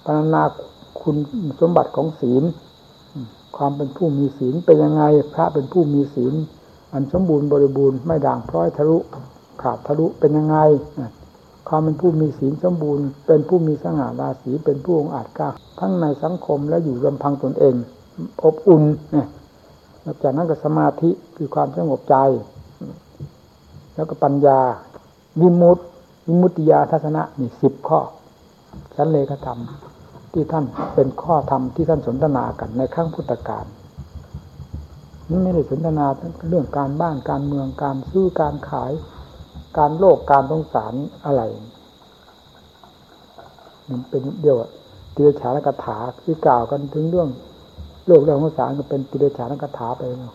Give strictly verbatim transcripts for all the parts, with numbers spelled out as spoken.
พรรณนาคุณสมบัติของศีลความเป็นผู้มีศีลเป็นยังไงพระเป็นผู้มีศีลอันสมบูรณ์บริบูรณ์ไม่ด่างพร้อยทะลุขาดทะลุเป็นยังไงความเป็นผู้มีศีลสมบูรณ์เป็นผู้มีสง่าราศีเป็นผู้องอาจกล้าทั้งในสังคมและอยู่ลำพังตนเองอบอุ่นเนี่ยจากนั้นก็สมาธิคือความสงบใจแล้วก็ปัญญาวิมุตติวิมุตติญาณทัศนะนี่สิบข้อชั้นเลขธรรมที่ท่านเป็นข้อธรรมที่ท่านสนทนากันในครั้งพุทธกาลนี่ไม่ได้สนทนาเรื่องการบ้านการเมืองการซื้อการขายการโลกการสงสารอะไรมันเป็นเดียวติเรฉานกถาที่กล่าวกันถึงเรื่องโลกเรื่องสงสารก็เป็นติเรฉานกถาไปแล้ว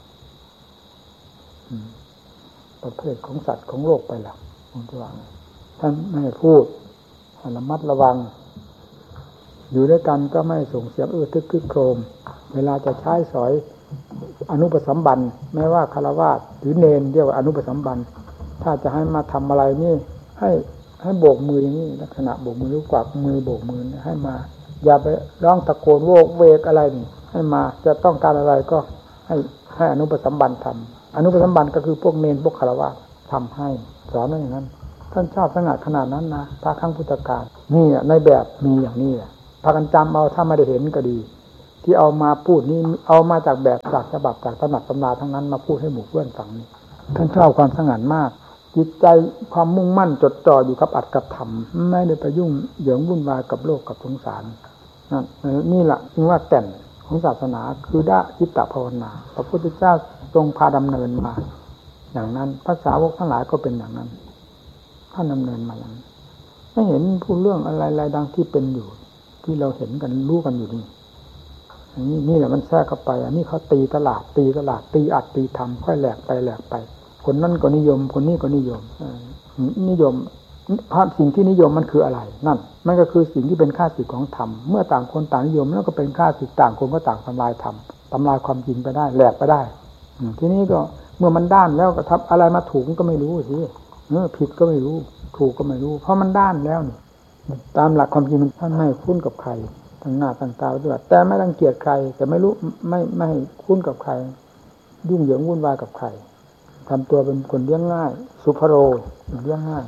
ประเภทของสัตว์ของโลกไปแล้วผมจะว่าท่านไม่พูดระมัดระวังอยู่ด้วยกันก็ไม่ส่งเสียงอื้อทึกคึกโครมเวลาจะใช้สอยอนุปสัมบันแม้ว่าคฤหัสถ์หรือเณรเรียกว่าอนุปสัมบันถ้าจะให้มาทำอะไรนี่ให้ให้โบกมืออย่างนี้ลักษณะโบกมือหรือกวักมือโบกมือให้มาอย่าไปร้องตะโกนโวกเวกอะไรนี่ให้มาจะต้องการอะไรก็ให้ให้อนุปสัมบันทำอนุปสัมบันก็คือพวกเณรพวกคฤหัสถ์ทำให้สอนอย่างนั้นท่านชอบสงัดขนาดนั้นนะพระครั้งพุทธกาลนี่ในแบบมีอย่างนี้แหละพากันจำเอาถ้าไม่ได้เห็นก็ดีที่เอามาพูดนี่เอามาจากแบบจากฉบับจากตำหนักตำราทั้งนั้นมาพูดให้หมู่เพื่อนฟังนี่ท่านชอบความสงัดมากจิตใจความมุ่งมั่นจดจ่ออยู่กับอัตกับธรรมไม่ได้ไปยุ่งเหยิงวุ่นวายกับโลกกับสงสารนั่นนี่แหละจึงว่าแก่นของศาสนาคือด้าจิตตภาวนาพระพุทธเจ้าทรงพาดำเนินมาอย่างนั้นภาษาวกทั้งหลายก็เป็นอย่างนั้นท่านดำเนินมาอย่างนั้นไม่เห็นพูดเรื่องอะไรๆดังที่เป็นอยู่ที่เราเห็นกันรู้กันอยู่นี่นี่นี่แหละมันแทรกเข้าไปอันนี้เขาตีตลาดตีตลาดตีอัดตีทำค่อยแหลกไปแหลกไปคนนั้นก็นิยมคนนี้ก็นิยมนิยมภาพสิ่งที่นิยมมันคืออะไรนั่นมันก็คือสิ่งที่เป็นค่าศึกของธรรมเมื่อต่างคนต่างนิยมแล้วก็เป็นค่าศึกต่างคนก็ต่างทำลายธรรมทำลายความจริงไปได้แหลกไปได้ทีนี้ก็เมื่อมันด้านแล้วก็ทับอะไรมาถูกก็ไม่รู้สิเออผิดก็ไม่รู้ถูกก็ไม่รู้เพราะมันด้านแล้วนี่ตามหลักความจริงมันท่านไม่คุ้นกับใครทั้งหน้าต่างตาด้วยแต่ไม่รังเกียจใครแต่ไม่รู้ไม่ไม่คุ้นกับใครยุ่งเหยิงวุ่นวายกับใครทำตัวเป็นคนเลี้ยงง่ายสุภโรเลี้ยงง่าย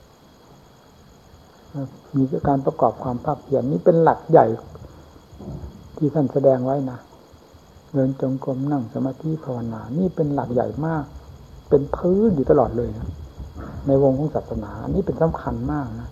มีการประกอบความภาคเพียรนี้เป็นหลักใหญ่ที่ท่านแสดงไว้นะเดินจงกรมนั่งสมาธิภาวนานี่เป็นหลักใหญ่มากเป็นพื้นอยู่ตลอดเลยนะในวงของศาสนานี่เป็นสำคัญมากนะ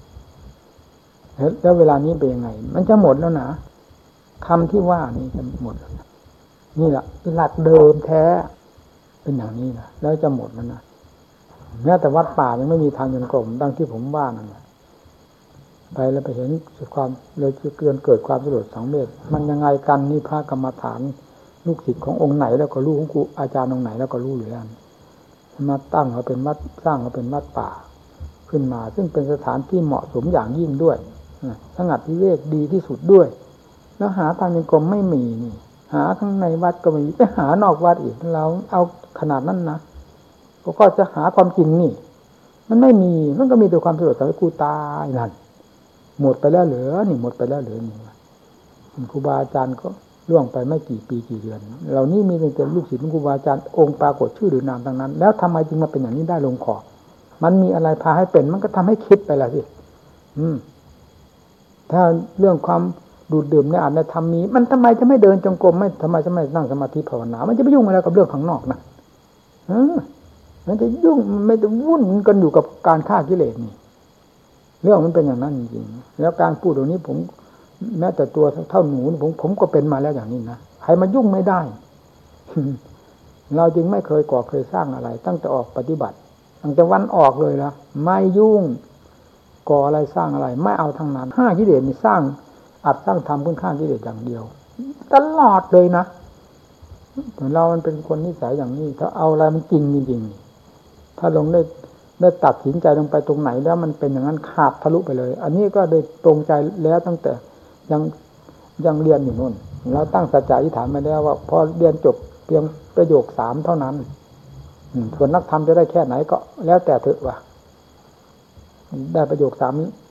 แล้วเวลานี้เป็นยังไงมันจะหมดแล้วนะคำที่ว่านี่จะหมดแล้วนะนี่แหละหลักเดิมแท้เป็นอย่างนี้นะแล้วจะหมดแล้วนะแม้แต่วัดป่ายังไม่มีทางจงกรมดังที่ผมว่านั่นแหละไปแล้วไปเห็นความเลยเกินเกิดความสลดสังเวชมันยังไงกันนี่พระกรรมฐานลูกศิษย์ขององค์ไหนแล้วก็รู้ของครูอาจารย์องค์ไหนแล้วก็รู้อยู่แล้วมาตั้งเขาเป็นวัดสร้างเขาเป็นวัดป่าขึ้นมาซึ่งเป็นสถานที่เหมาะสมอย่างยิ่งด้วยสงัดวิเวกดีที่สุดด้วยแล้วหาทางจงกรมไม่มีนี่หาข้างในวัดก็ไม่มีไปหานอกวัดอีกเราเอาขนาดนั้นนะก็จะหาความจริงนี่มันไม่มีมันก็มีแต่ความสลดสังเวชกูตายนั่นหมดไปแล้วเหลือนี่หมดไปแล้วเหลือนี่ครูบาอาจารย์ก็ล่วงไปไม่กี่ปีกี่เดือนเหล่านี้มีแต่ลูกศิษย์ของครูบาอาจารย์องค์ปรากฏชื่อหรือนามทั้งนั้นแล้วทำไมจึงมาเป็นอย่างนี้ได้ลงคอมันมีอะไรพาให้เป็นมันก็ทำให้คิดไปละสิอืมถ้าเรื่องความดูดดื่มในอาจในธรรมมีมันทำไมจะไม่เดินจงกรมไม่ทำไมจะไม่นั่งสมาธิภาวนามันจะไปยุ่งอะไรกับเรื่องข้างนอกนะเออมันจะยุ่งไม่จะวุ่นกันอยู่กับการฆ่ากิเลสนี่เรื่องมันเป็นอย่างนั้นจริงๆแล้วการพูดตรงนี้ผมแม้แต่ตัวเท่าหนูผมผมก็เป็นมาแล้วอย่างนี้นะใครมายุ่งไม่ได้ เราจึงไม่เคยก่อเคยสร้างอะไรตั้งแต่ออกปฏิบัติตั้งแต่วันออกเลยละไม่ยุ่งก่ออะไรสร้างอะไรไม่เอาทางนั้นห้ากิเลสนี่สร้างอัดสร้างทำขึ้นข้างกิเลสอย่างเดียวตลอดเลยนะเรามันเป็นคนนิสัยอย่างนี้ถ้าเอาอะไรมันจริงจริงๆถ้าลงได้ได้ตัดสินใจลงไปตรงไหนแล้วมันเป็นอย่างนั้นขาดทะลุไปเลยอันนี้ก็ได้ตรงใจแล้วตั้งแต่ยังยังเรียนอยู่นู่นเราตั้งสัจจะอธิษฐานมาแล้วว่าพอเรียนจบเพียงประโยคสามเท่านั้นส่วนนักธรรมจะได้แค่ไหนก็แล้วแต่เถอะว่าได้ประโยคสาม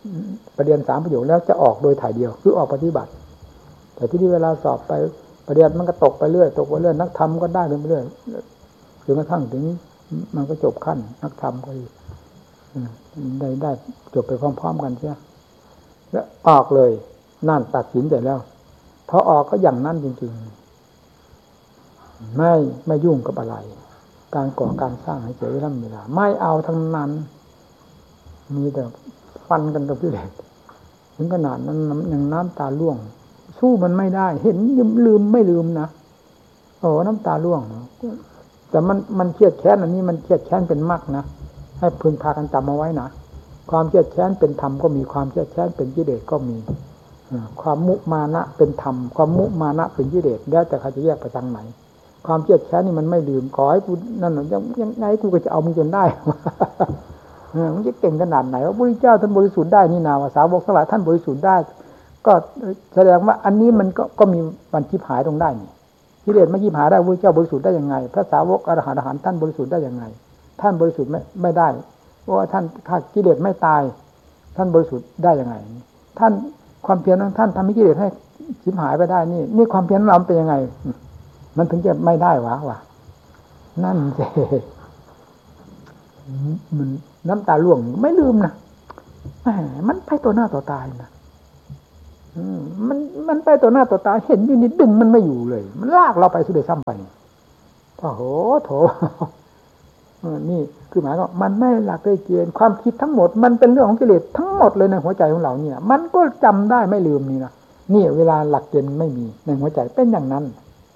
ประเด็นสามประโยคแล้วจะออกโดยถ่ายเดียวคือออกปฏิบัติแต่ที่นี่เวลาสอบไปประเด็นมันก็ตกไปเรื่อยตกไปเรื่อยนักธรรมก็ได้ไปเรื่อยจนกระทั่งถึงมันก็จบขั้นนักธรรมก็ได้ได้จบไปพร้อมๆกันใช่ไหมแล้วออกเลยนั่นตัดสินใจแล้วพอออกก็อย่างนั้นจริงๆไม่ไม่ยุ่งกับอะไรการก่อการสร้างให้เสียเวลาเวลาไม่เอาทั้งนั้นมีแต่ฟันกันกับกิเลสถึงขนาดนั้นยังน้ำตาล่วงสู้มันไม่ได้เห็นลืมไม่ลืมนะโอ้น้ำตาล่วงแต่มันมันเครียดแค้นอันนี้มันเครียดแค้นเป็นมากนะให้พึงพากันจำเอาไว้นะความเครียดแค้นเป็นธรรมก็มีความเครียดแค้นเป็นกิเลสก็มีความมุมานะเป็นธรรมความมุมานะเป็นกิเลสแล้วแต่ใครจะแยกไปทางไหนความเครียดแค้นนี่มันไม่ลืมขอให้กูนั่นยังยังไงกูก็จะเอามึงจนได้มันจะเก่งขนาดไหนว่าพระพุทธเจ้าท่านบริสุทธิ์ได้นี่นาว่าสาวกทั้งหลายท่านบริสุทธิ์ได้ก็แสดงว่าอันนี้มันก็ก็มีวันชิบหายตรงได้นี่กิเลสไม่ชิบหายได้พระพุทธเจ้าบริสุทธิ์ได้ยังไงพระสาวกอรหันต์อรหันต์ท่านบริสุทธิ์ได้ยังไงท่านบริสุทธิ์ไม่ไม่ได้เพราะว่าท่านถ้ากิเลสไม่ตายท่านบริสุทธิ์ได้ยังไงท่านความเพียรของท่านทำให้กิเลสให้ชิบหายไปได้นี่นี่ความเพียรของเราเป็นยังไงมันถึงจะไม่ได้วะวะนั่นเจมันน้ำตาล่วงไม่ลืมนะแหมมันไปตัวหน้าต่อตานะมันมันไปตัวหน้าต่อตาเห็นอยู่นิดดึงมันไม่อยู่เลยมันลากเราไปสุดเลยซ้ำไปโอ้โหโถนี่คือหมายว่ามันไม่หลักได้เกณฑ์ความคิดทั้งหมดมันเป็นเรื่องของกิเลสทั้งหมดเลยในหัวใจของเราเนี่ยมันก็จำได้ไม่ลืมนี่นะนี่เวลาหลักเกณฑ์ไม่มีในหัวใจเป็นอย่างนั้น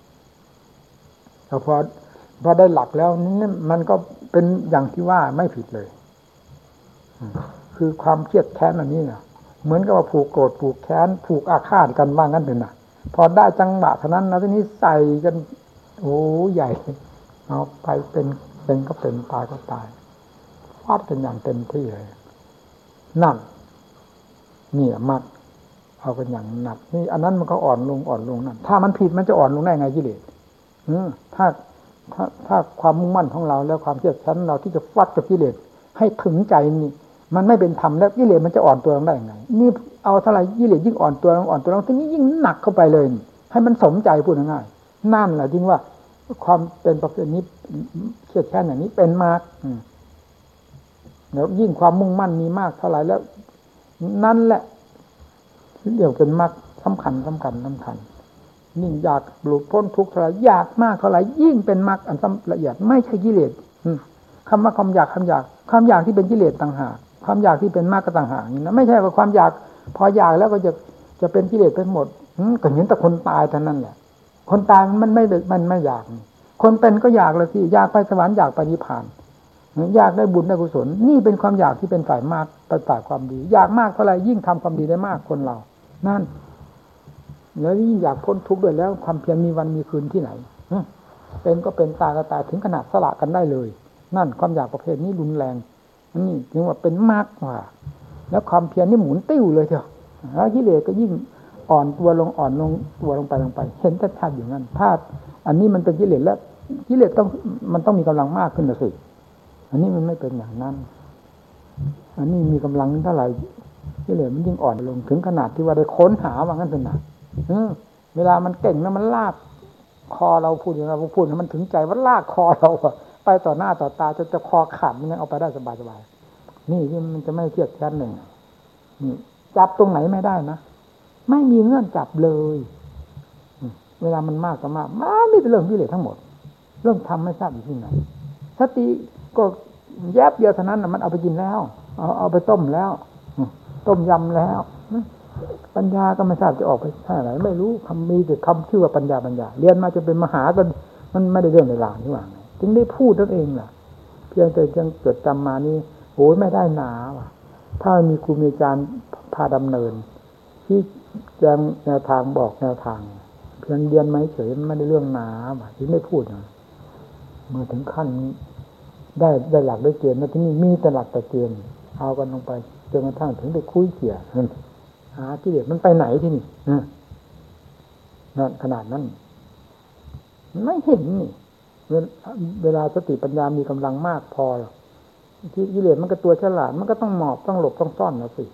พอพอได้หลักแล้วนี่มันก็เป็นอย่างที่ว่าไม่ผิดเลยคือความเครียดแค้นอันนี้นะเหมือนกับว่าผูกโกรธผูกแค้นผูกอาฆาตกันบ้างกันเป็นน่ะพอได้จังหวะเท่านั้นนะทีนี้ใส่กันโอ้ใหญ่เอาไปเป็นเป็นก็เป็นตายก็ตายฟาดกันอย่างเต็มที่เลยนั่นนี่มักเอากันอย่างหนักนี่อันนั้นมันก็อ่อนลงอ่อนลงนั่นถ้ามันผิดมันจะอ่อนลงได้ไงกิเลสถ้าถ้าถ้าความมุ่งมั่นของเราแล้วความเชื่อชั้นเราที่จะฟัดกับกิเลสให้ถึงใจนี่มันไม่เป็นธรรมแล้วกิเลสมันจะอ่อนตัวลงได้ยังไงนี่เอาเท่าไหร่กิเลสยิ่งอ่อนตัวลงอ่อนตัวลงทีนี้ยิ่งหนักเข้าไปเลยให้มันสมใจพูดง่ายๆนั่นแหละจริงว่าความเป็นประเภทนี้เชื่อแค่อย่างนี้เป็นมากแล้วยิ่งความมุ่งมั่นมีมากเท่าไหร่แล้วนั่นแหละเดี๋ยวเป็นมากสำคัญสำคัญสำคัญยิ่งอยากหลุดพ้นทุกข์เท่าไหร่อยากมากเท่าไหร่ยิ่งเป็นมรรคอันละเอียดไม่ใช่กิเลสคำว่าความอยากความอยากความอยากที่เป็นกิเลสต่างหากความอยากที่เป็นมรรคก็ต่างหากนี่นะไม่ใช่ว่าความอยากพออยากแล้วก็จะจะเป็นกิเลสไปหมดก็เห็นแต่คนตายเท่านั้นแหละคนตายมันไม่มันไม่อยากคนเป็นก็อยากเลยสิอยากไปสวรรค์อยากไปนิพพานอยากได้บุญได้กุศลนี่เป็นความอยากที่เป็นฝ่ายมากเป็นฝ่ายความดีอยากมากเท่าไหร่ยิ่งทำความดีได้มากคนเรานั่นแล้วยิ่งอยากพ้นทุกข์ด้วยแล้วความเพียรมีวันมีคืนที่ไหนเป็นก็เป็นตายก็ตายถึงขนาดสละกันได้เลยนั่นความอยากประเภทนี้รุนแรงนี่ถึงว่าเป็นมากกว่าแล้วความเพียรนี่หมุนติ้วเลยเถอะแล้วกิเลสก็ยิ่งอ่อนตัวลงอ่อนลงตัวลงไปลงไปเห็นชัดๆอย่างนั้นถ้าอันนี้มันเป็นกิเลสแล้วกิเลสต้องมันต้องมีกำลังมากขึ้นนะสิอันนี้มันไม่เป็นอย่างนั้นอันนี้มีกำลังเท่าไหร่กิเลสมันยิ่งอ่อนลงถึงขนาดที่ว่าได้ค้นหาว่างั้นเป็นหนักเวลามันเก่งแล้วมันลากคอเราพูดอย่างเราพูดให้มันถึงใจว่าลากคอเราไปต่อหน้าต่อตาจนจะคอขาดมันยังเอาไปได้สบายๆนี่ที่มันจะไม่เครียดแค้นหนึ่งนี่จับตรงไหนไม่ได้นะไม่มีเงื่อนจับเลยเวลามันมากก็มากมันมีแต่เรื่องกิเลสทั้งหมดเรื่องทำไม่ทราบอยู่ที่ไหนสติก็แยบเดียวเท่านั้นมันเอาไปกินแล้วเอาเอาไปต้มแล้วต้มยำแล้วปัญญาก็ไม่ทราบจะออกไปท่าไหนไม่รู้คำมีแต่คำชื่อว่าปัญญาปัญญาเรียนมาจะเป็นมหาก็มันไม่ได้เรื่องในหลังที่ว่าจึงได้พูดนั่นเองล่ะเพียงแต่ยังเกิดจำมานี่โอ้ยไม่ได้หนาว่ะถ้ามีครูมีอาจารย์พาดำเนินที่แจ้งแนวทางบอกแนวทางเพียงเรียนไม่เฉยไม่ได้เรื่องหนาว่ะจึงได้พูดนะเมื่อถึงขั้นได้ได้หลักได้เกณฑ์แล้วที่นี่มีแต่หลักแต่เกณฑ์เอากันลงไปจนกระทั่งถึงได้คุยเขี่ยหากิเลสมันไปไหนที่นี่นั่นขนาดนั้นไม่เห็นนี่เวลาสติปัญญามีกำลังมากพอที่กิเลสมันก็ตัวฉลาดมันก็ต้องหมอบต้องหลบต้องซ่อนแล้วสิ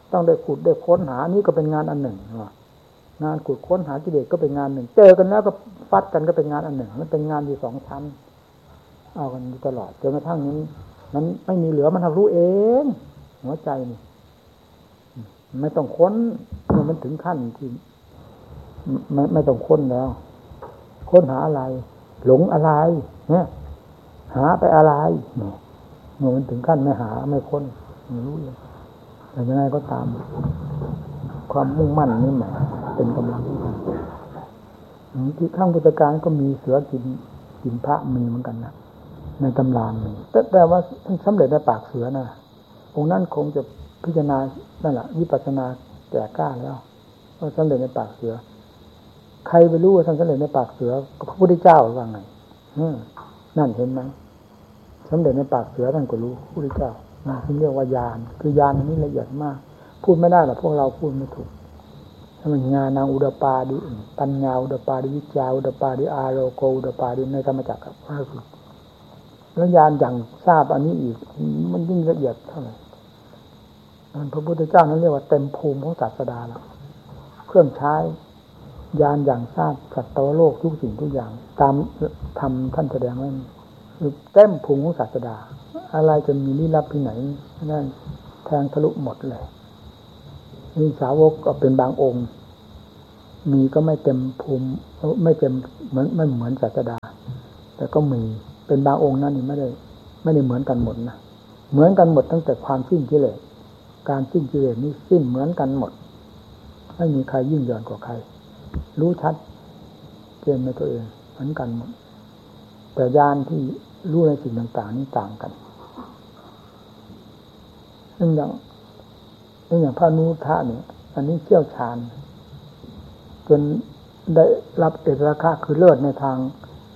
ต้องได้ขุดได้ค้นหานี่ก็เป็นงานอันหนึ่งงานขุดค้นหากิเลสก็เป็นงานหนึ่งเจอกันแล้วก็ฟัดกันก็เป็นงานอันหนึ่งมันเป็นงานอยู่สองชั้นเอากันอยู่ตลอดจนกระทั่งนี้มันไม่มีเหลือมันทำรู้เองหัวใจนี่ไม่ต้องค้นเมื่อมันถึงขั้นที่ไม่ไม่ต้องค้นแล้วค้นหาอะไรหลงอะไรเนี่ยหาไปอะไรเนี่ยเมื่อมันถึงขั้นไม่หาไม่ค้นไม่รู้เลยแต่ยังไงก็ตามความมุ่งมั่นนี่แหมเป็นกำลังที่ข้างพุทธการก็มีเสือกินกินพระมีเหมือนกันนะในตำรามีแต่แต่ว่าสำเร็จในปากเสือนะองค์นั้นคงจะพิจารณานั่นแหละวิปัสสนาแก่กล้าแล้วก็สำเร็จในปากเสือใครไปรู้ว่าท่านสำเร็จในปากเสือก็พระพุทธเจ้าว่าไงนั่นเห็นไหมสำเร็จในปากเสือท่านก็รู้พระพุทธเจ้าที่เรียกว่าญาณคือญาณอันนี้ละเอียดมากพูดไม่ได้หรอกพวกเราพูดไม่ถูกถ้ามันญาณอุดปาดิปัญญาอุดปาดิวิจาอุดปาดิอาโลโกอุดปาดิในธรรมจักรครับแล้วญาณอย่างทราบอันนี้อีกมันยิ่งละเอียดเท่าไหร่พระพุทธเจ้านั้นเรียกว่าเต็มภูมิของศาสดาแล้วเครื่องใช้ญาณอย่างทราบสัตว์โลกทุกสิ่งทุกอย่างตามธรรมท่านแสดงไว้คือเต็มภูมิของศาสดาอะไรจะมีลี้ลับที่ไหนนั่นแทงทะลุหมดเลยนี่สาวกก็เป็นบางองค์มีก็ไม่เต็มภูมิไม่เต็มเหมือนไม่เหมือนศาสดาแต่ก็มีเป็นบางองค์นั่นนี่ไม่ได้ไม่ได้เหมือนกันหมดนะเหมือนกันหมดตั้งแต่ความสิ้นกิเลสการสิ้นกิเลสนี่สิ้นเหมือนกันหมดไม่มีใครยิ่งย่อนกว่าใครรู้ชัดเจนในตัวเองเหมือนกันหมดแต่ญาณที่รู้ในสิ่งต่างๆนี้ต่างกันซึ่งอย่างอย่างพระนุทะเนี่ยอันนี้เชี่ยวชาญจนได้รับเอกราคะคือเลิศในทาง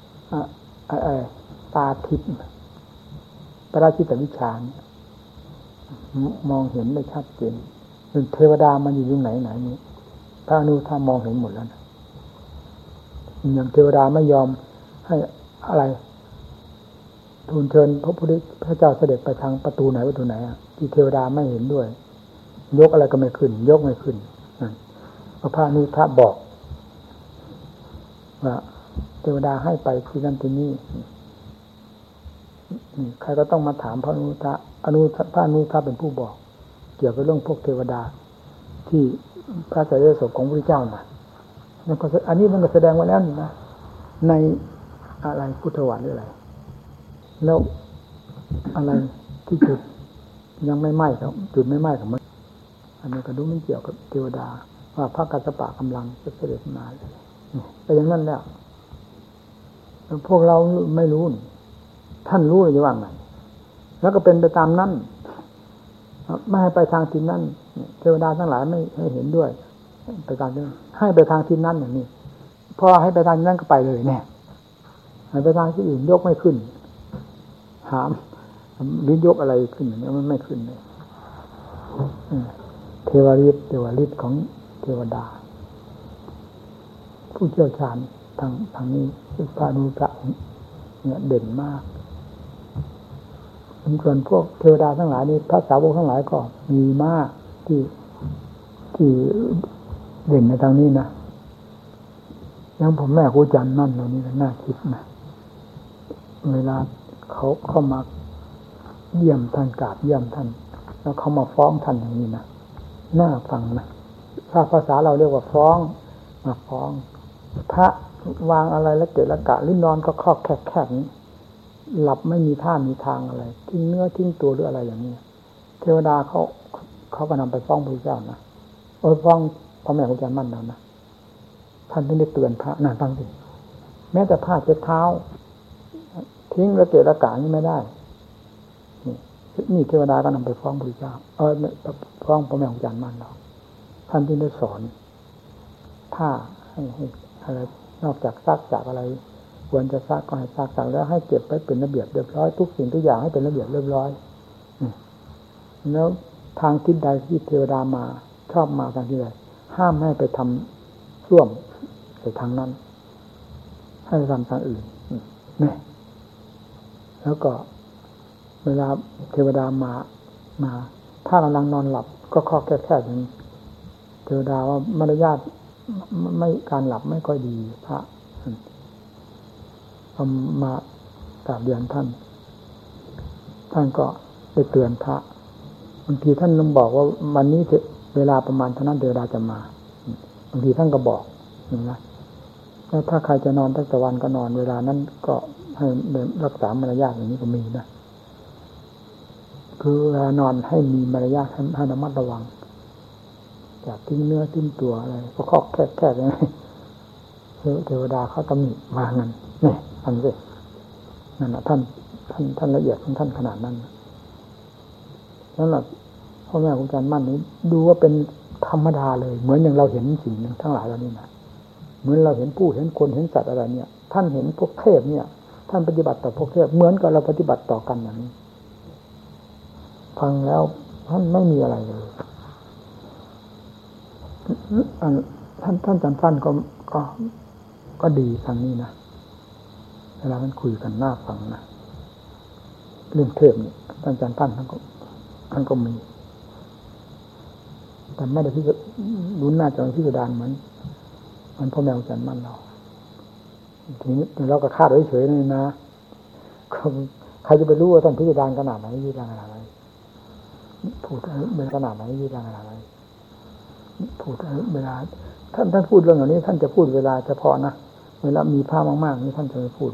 ตาทิพย์ปราชิตวิชา มองเห็นได้ชัดเจนเทวดามันอยู่ตรงไหนไหนนี้พระอนุท่ามองเห็นหมดแล้วนะอย่างเทวดาไม่ยอมให้อะไรทูลเชิญพระพุทธพระเจ้าเสด็จไปทางประตูไหนประตูไหนอ่ะที่เทวดาไม่เห็นด้วยยกอะไรก็ไม่ขึ้นยกไม่ขึ้นพระพานุทะบอกว่าเทวดาให้ไปที่นั่นที่นี่ใครก็ต้องมาถามพระอนุทะอนุพระอนุทะเป็นผู้บอกเกี่ยวกับเรื่องพวกเทวดาที่พระสรีระศพของพระพุทธเจ้านะนั่นก็อันนี้มันก็แสดงไว้แล้วนี่นะในอะไรพุทธวาทหรืออะไรแล้วอะไรที่จุดยังไม่ไหม้ครับจุดไม่ไหม้ของมันอันนี้ก็ดูไม่เกี่ยวกับเทวดาว่าพระกัสสปะกำลังจะเสด็จมาแต่อย่างนั้นแล้วพวกเราไม่รู้ท่านรู้หรือว่าไงแล้วก็เป็นไปตามนั้นไม่ให้ไปทางทิศนั้นเทวดาทั้งหลายไม่ให้เห็นด้วยไปตามนั้นให้ไปทางทิศนั้นอย่างนี้พอให้ไปทางนั้นก็ไปเลยเนี่ยให้ไปทางที่อื่นยกไม่ขึ้นถามหรือยกอะไรขึ้นอย่างนี้มันไม่ขึ้นเลยเทวฤทธิ์เทวฤทธิ์ของเทวดาผู้เชี่ยวชาญทางทางนี้พระอนุทะเนี่ยเด่นมากส่วนพวกเทวดาทั้งหลายนี่พระสาวกทั้งหลายก็มีมากที่ที่เด่นในทางนี้นะอย่างผมแม่ครูจันนั่นเหล่านี้น่าคิดนะเวลาเขาเข้ามาเยี่ยมท่านกราบเยี่ยมท่านแล้วเขามาฟ้องท่านอย่างนี้นะน่าฟังนะถ้าภาษาเราเรียกว่าฟ้องมาฟ้องพระวางอะไรแล้วเกะละกะหรือนอนก็คอกแคบๆนี้หลับไม่มีท่ามีทางอะไรทิ้งเนื้อทิ้งตัวหรืออะไรอย่างนี้เทวดาเขาเขาก็นำไปฟ้องพระเจ้านะโอ้ยฟ้องพระแม่ครูจันมั่นแล้วนะท่านถึงได้เตือนพระนั่นฟังสิแม้แต่ผ้าเช็ดเท้าทิ้งแล้วเกะละกะนี่ไม่ได้นี่นี่เทวดาก็นำไปฟ้องพระเจ้าเออฟ้องพระแม่ครูจันมั่นแล้วท่านที่ได้สอนผ้าให้ให้อะไรนอกจากซักจากอะไรควรจะซักก็ให้ซักซักแล้วให้เก็บไว้เป็นระเบียบเรียบร้อยทุกสิ่งทุกอย่างให้เป็นระเบียบเรียบร้อยแล้วทางทิศใดที่เทวดามาชอบมาทางที่ใดห้ามให้ไปทำร่วมในทางนั้นให้ทำทางอื่นนี่แล้วก็เวลาเทวดามามาถ้ากำลังนอนหลับก็ข้อแค่ๆอย่างนี้เทวดาว่ามารยาทไม่การหลับไม่ค่อยดีพระเอามากราบเรียนท่านท่านก็ได้เตือนพระบางทีท่านต้องบอกว่าวันนี้เวลาประมาณเท่านั้นเทวดาจะมาบางทีท่านก็บอกอย่างนี้แล้วถ้าใครจะนอนตั้งแต่วันก็นอนเวลานั้นก็ให้รักษามารยาทอย่างนี้ก็มีนะคือเวลานอนให้มีมารยาทให้ระมัดระวังจากทิ้งเนื้อทิ้งตัวอะไรก็คอกแคบๆอย่างนี้เทวดาเขาตำหนิมางั้นนี่อันนี้นั่นแหละท่านท่านท่านละเอียดของท่านขนาดนั้นแล้วหลักพ่อแม่ครูอาจารย์มั่นนี้ดูว่าเป็นธรรมดาเลยเหมือนอย่างเราเห็นสิ่งทั้งหลายเหล่านี้นะเหมือนเราเห็นผู้เห็นคนเห็นสัตว์อะไรเนี่ยท่านเห็นพวกเทพเนี่ยท่านปฏิบัติต่อพวกเทพเหมือนกับเราปฏิบัติต่อกันอย่างนี้ฟังแล้วท่านไม่มีอะไรเลยท่านท่านอาจารย์ท่านก็ก็ก็ดีทางนี้นะเวลามันคุยกันหน้าฟังนะเรื่องเทพเนี่ยท่านอาจารย์ท่านท่านก็ท่านก็มีแต่ไม่ได้ที่จะลุ้นหน้าจอพิจารณาเหมือนมันพ่อแม่อาจารย์มั่นเราทีนี้เราก็คาดไว้เฉยเลยนะใครจะไปรู้ว่าท่านพิจารณาขนาดไหนพิจารณาขนาดไหนพูดเป็นขนาดไหนพิจารณาขนาดไหนพูดเวลาท่านท่านพูดเรื่องเหล่านี้ท่านจะพูดเวลาเฉพาะนะเวลามีผ้ามากๆนี่ท่านจะไม่พูด